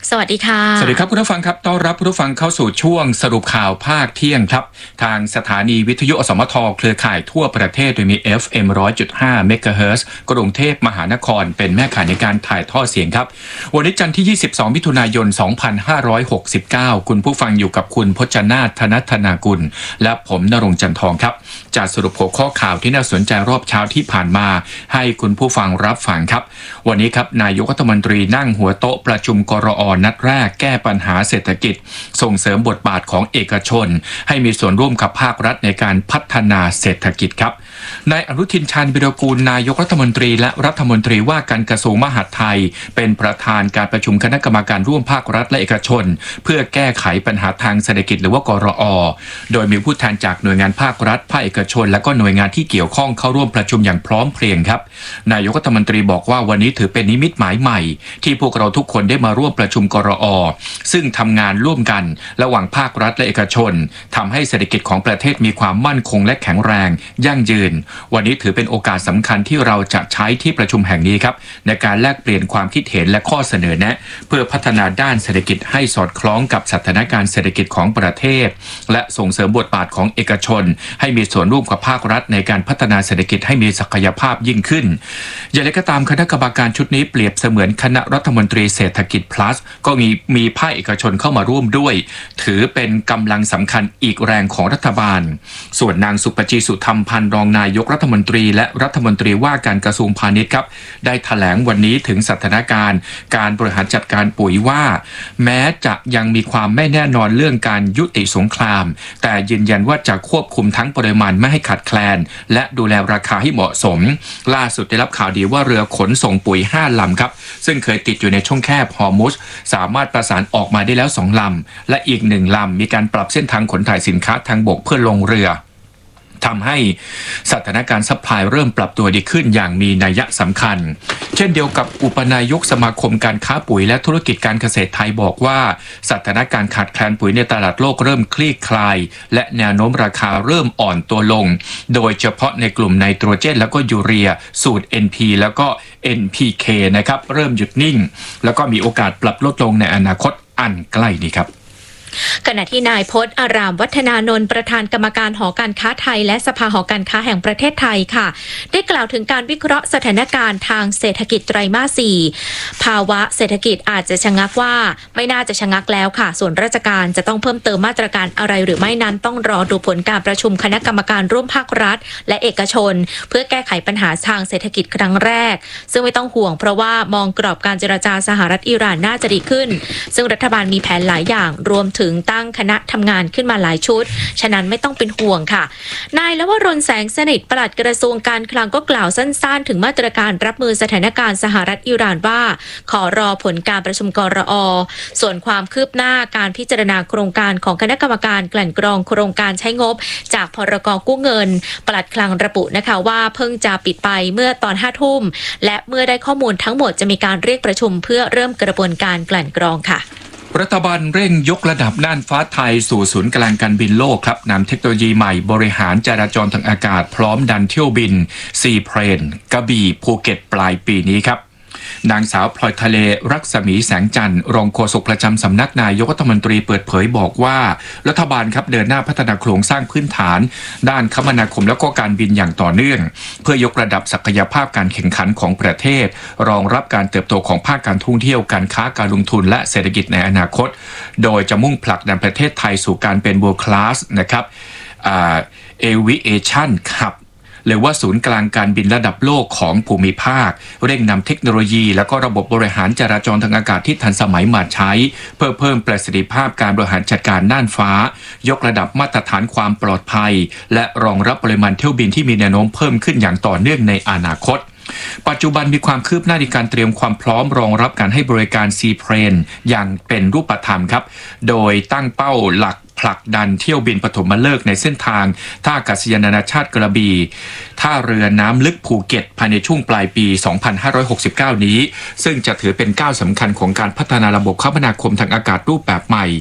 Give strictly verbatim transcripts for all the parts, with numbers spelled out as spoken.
สวัสดีค่ะสวัสดีครับคุณผู้ฟังครับต้อนรับคุณผู้ฟังเข้าสู่ช่วงสรุปข่าวภาคเที่ยงครับทางสถานีวิทยุอสมทเครือข่ายทั่วประเทศโดยมี เอฟ เอ็ม หนึ่งร้อยจุดห้า เมกะเฮิรตซ์กรุงเทพมหานครเป็นแม่ข่ายในการถ่ายทอดเสียงครับวันนี้จันทร์ที่ยี่สิบสองมิถุนายนสองพันห้าร้อยหกสิบเก้าคุณผู้ฟังอยู่กับคุณพจนาถ ธนัทนากุลและผมณรงค์จันทองครับจะสรุปหัวข้อข่าวที่น่าสนใจรอบเช้าที่ผ่านมาให้คุณผู้ฟังรับฟังครับวันนี้ครับนายกรัฐมนตรีนั่งหัวโต๊ะประชุมกรอนัดแรกแก้ปัญหาเศรษฐกิจส่งเสริมบทบาทของเอกชนให้มีส่วนร่วมกับภาครัฐในการพัฒนาเศรษฐกิจครับนายอนุทินชาญวิรากูลนายกรัฐมนตรีและรัฐมนตรีว่าการกระทรวงมหาดไทยเป็นประธานการประชุมคณะกรรมการร่วมภาครัฐและเอกชนเพื่อแก้ไขปัญหาทางเศรษฐกิจหรือว่ากรอโดยมีผู้แทนจากหน่วยงานภาครัฐภาคเอกชนและก็หน่วยงานที่เกี่ยวข้องเข้าร่วมประชุมอย่างพร้อมเพรียงครับนายกรัฐมนตรีบอกว่าวันนี้ถือเป็นนิมิตหมายใหม่ที่พวกเราทุกคนได้มาร่วมประชุมกรอซึ่งทำงานร่วมกันระหว่างภาครัฐและเอกชนทำให้เศรษฐกิจของประเทศมีความมั่นคงและแข็งแรงยั่งยืนวันนี้ถือเป็นโอกาสสำคัญที่เราจะใช้ที่ประชุมแห่งนี้ครับในการแลกเปลี่ยนความคิดเห็นและข้อเสนอแนะเพื่อพัฒนาด้านเศรษฐกิจให้สอดคล้องกับสถานการณ์เศรษฐกิจของประเทศและส่งเสริมบทบาทของเอกชนให้มีส่วนร่วมกับภาครัฐในการพัฒนาเศรษฐกิจให้มีศักยภาพยิ่งขึ้นอย่างไรก็ตามคณะกรรมการชุดนี้เปรียบเสมือนคณะรัฐมนตรีเศรษฐกิจ plus ก็มีมีภาคเอกชนเข้ามาร่วมด้วยถือเป็นกำลังสำคัญอีกแรงของรัฐบาลส่วนนางสุปจีสุธรรมพันธ์รองนายกรัฐมนตรีและรัฐมนตรีว่าการกระทรวงพาณิชย์ครับได้แถลงวันนี้ถึงสถานการณ์การบริหารจัดการปุ๋ยว่าแม้จะยังมีความไม่แน่นอนเรื่องการยุติสงครามแต่ยืนยันว่าจะควบคุมทั้งปริมาณไม่ให้ขาดแคลนและดูแลราคาให้เหมาะสมล่าสุดได้รับข่าวดีว่าเรือขนส่งปุ๋ยห้าลำครับซึ่งเคยติดอยู่ในช่องแคบฮอร์มุซสามารถประสานออกมาได้แล้วสองลำและอีกหนึ่งลำมีการปรับเส้นทางขนถ่ายสินค้าทางบกเพื่อลงเรือทำให้สถานการณ์ซัพพลายเริ่มปรับตัวดีขึ้นอย่างมีนัยสำคัญเช่นเดียวกับอุปนายกสมาคมการค้าปุ๋ยและธุรกิจการเกษตรไทยบอกว่าสถานการณ์ขาดแคลนปุ๋ยในตลาดโลกเริ่มคลี่คลายและแนวโน้มราคาเริ่มอ่อนตัวลงโดยเฉพาะในกลุ่มไนโตรเจนแล้วก็ยูเรียสูตร เอ็น พี แล้วก็ เอ็น พี เค นะครับเริ่มหยุดนิ่งแล้วก็มีโอกาสปรับลดลงในอนาคตอันใกล้นี้ครับขณะที่นายพจน์อารามวัฒนานนท์ประธานกรรมการหอการค้าไทยและสภาหอการค้าแห่งประเทศไทยค่ะได้กล่าวถึงการวิเคราะห์สถานการณ์ทางเศรษฐกิจไตรมาสสี่ภาวะเศรษฐกิจอาจจะชะงักว่าไม่น่าจะชะงักแล้วค่ะส่วนราชการจะต้องเพิ่มเติมมาตรการอะไรหรือไม่นั้นต้องรอดูผลการประชุมคณะกรรมการร่วมภาครัฐและเอกชนเพื่อแก้ไขปัญหาทางเศรษฐกิจครั้งแรกซึ่งไม่ต้องห่วงเพราะว่ามองกรอบการเจรจาสหรัฐอิหร่านน่าจะดีขึ้นซึ่งรัฐบาลมีแผนหลายอย่างรวมถึงตั้งคณะทำงานขึ้นมาหลายชุดฉะนั้นไม่ต้องเป็นห่วงค่ะนายลวรนแสงสนิทปลัดกระทรวงการคลังก็กล่าวสั้นๆถึงมาตรการรับมือสถานการณ์สหรัฐอิหร่านว่าขอรอผลการประชุมกรอส่วนความคืบหน้าการพิจารณาโครงการของคณะกรรมการกลั่นกรองโครงการใช้งบจากพรก.กู้เงินปลัดคลังระบุนะคะว่าเพิ่งจะปิดไปเมื่อตอนห้าทุ่มและเมื่อได้ข้อมูลทั้งหมดจะมีการเรียกประชุมเพื่อเริ่มกระบวนการกลั่นกรองค่ะรัฐบาลเร่งยกระดับน่านฟ้าไทยสู่ศูนย์กลางการบินโลกครับนำเทคโนโลยีใหม่บริหารจราจรทางอากาศพร้อมดันเที่ยวบินซีเพลนกระบี่ภูเก็ตปลายปีนี้ครับนางสาวพลอยทะเลรักษมีแสงจันทร์รองโฆษกประจำสำนักนายกรัฐมนตรีเปิดเผยบอกว่ารัฐบาลครับเดินหน้าพัฒนาโครงสร้างพื้นฐานด้านคมนาคมและก็การบินอย่างต่อเนื่องเพื่อยกระดับศักยภาพการแข่งขันของประเทศรองรับการเติบโตของภาคการท่องเที่ยวการค้าการลงทุนและเศรษฐกิจในอนาคตโดยจะมุ่งผลักดันประเทศไทยสู่การเป็น World Class นะครับอ่า Aviation Hubหรือว่าศูนย์กลางการบินระดับโลกของภูมิภาคเร่งนำเทคโนโลยีและก็ระบบบริหารจราจรทางอากาศที่ทันสมัยมาใช้เพื่อเพิ่มประสิทธิภาพการบริหารจัดการน่านฟ้ายกระดับมาตรฐานความปลอดภัยและรองรับปริมาณเที่ยวบินที่มีแนวโน้มเพิ่มขึ้นอย่างต่อเนื่องในอนาคตปัจจุบันมีความคืบหน้าในการเตรียมความพร้อมรองรับการให้บริการซีเพลนอย่างเป็นรูปธรรมครับโดยตั้งเป้าหลักผลักดันเที่ยวบินปฐมฤกษ์ในเส้นทางท่าอากาศยานนานาชาติกระบี่ท่าเรือน้ำลึกภูเก็ตภายในช่วงปลายปีสองพันห้าร้อยหกสิบเก้านี้ซึ่งจะถือเป็นก้าวสำคัญของการพัฒนาระบบคมนาคมทางอากาศรูปแบบใหม่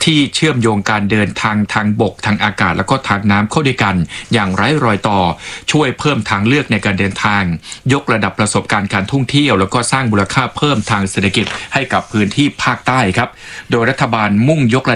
ที่เชื่อมโยงการเดินทางทางบกทางอากาศแล้วก็ทางน้ำเข้าด้วยกันอย่างไร้รอยต่อช่วยเพิ่มทางเลือกในการเดินทางยกระดับประสบการณ์การท่องเที่ยวแล้วก็สร้างมูลค่าเพิ่มทางเศรษฐกิจให้กับพื้นที่ภาคใต้ครับโดยรัฐบาลมุ่งยกระ